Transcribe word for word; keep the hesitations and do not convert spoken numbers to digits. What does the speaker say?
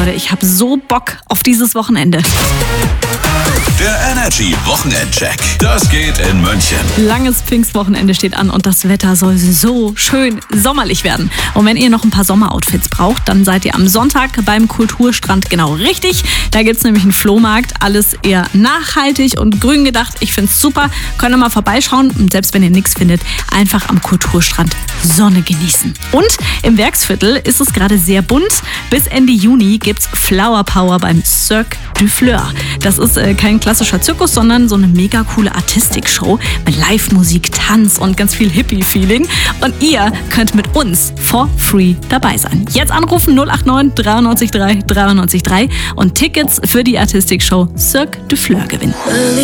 Leute, ich habe so Bock auf dieses Wochenende. Der Energy Wochenendcheck. Das geht in München. Langes Pfingstwochenende steht an und das Wetter soll so schön sommerlich werden. Und wenn ihr noch ein paar Sommeroutfits braucht, dann seid ihr am Sonntag beim Kulturstrand genau richtig. Da gibt's nämlich einen Flohmarkt. Alles eher nachhaltig und grün gedacht. Ich find's super. Könnt ihr mal vorbeischauen. Und selbst wenn ihr nichts findet, einfach am Kulturstrand Sonne genießen. Und im Werksviertel ist es gerade sehr bunt. Bis Ende Juni gibt's Flower Power beim Cirque du Fleur. Das ist äh, kein klassischer Zirkus, sondern so eine mega coole Artistik-Show mit Live-Musik, Tanz und ganz viel Hippie-Feeling. Und ihr könnt mit uns for free dabei sein. Jetzt anrufen null acht neun neun drei drei drei drei und Tickets für die Artistik-Show Cirque du Fleur gewinnen.